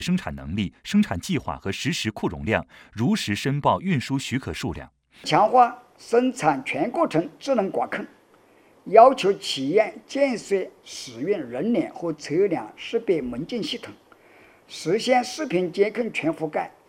生产能力、生产计划和实时库容量，如实申报运输许可数量。 强化生产全过程智能管控，要求企业建设使用人脸和车辆识别门禁系统，实现视频监控全覆盖。